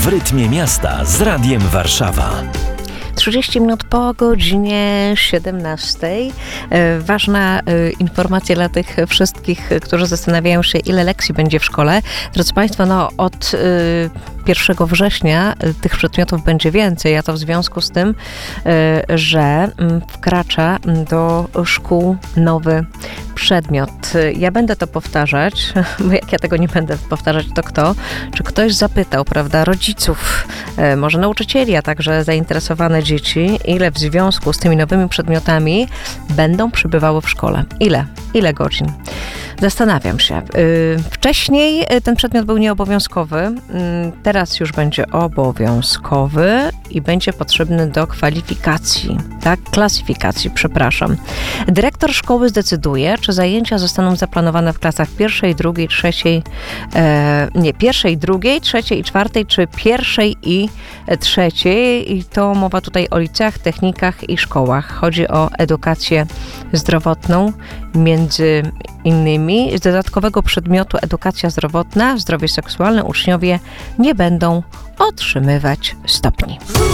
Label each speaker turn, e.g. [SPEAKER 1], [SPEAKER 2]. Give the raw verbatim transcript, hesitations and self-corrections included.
[SPEAKER 1] W rytmie miasta z Radiem Warszawa.
[SPEAKER 2] trzydzieści minut po godzinie siedemnastej. E, ważna e, informacja dla tych wszystkich, którzy zastanawiają się, ile lekcji będzie w szkole. Drodzy Państwo, no od e, pierwszego września e, tych przedmiotów będzie więcej, a to w związku z tym, e, że m, wkracza do szkół nowy przedmiot. Ja będę to powtarzać, bo jak ja tego nie będę powtarzać, to kto? Czy ktoś zapytał, prawda, rodziców, e, może nauczycieli, a także zainteresowane dzieci, ile w związku z tymi nowymi przedmiotami będą przybywały w szkole? Ile? Ile godzin? Zastanawiam się. Yy, wcześniej ten przedmiot był nieobowiązkowy, yy, teraz już będzie obowiązkowy i będzie potrzebny do kwalifikacji, tak? Klasyfikacji, przepraszam. Dyrektor szkoły zdecyduje, czy zajęcia zostaną zaplanowane w klasach pierwszej, drugiej, trzeciej, e, nie, pierwszej, drugiej, trzeciej i czwartej, czy pierwszej i trzeciej. I to mowa tutaj o liceach, technikach i szkołach. Chodzi o edukację zdrowotną, między innymi. Z dodatkowego przedmiotu edukacja zdrowotna, zdrowie seksualne uczniowie nie będą otrzymywać stopni.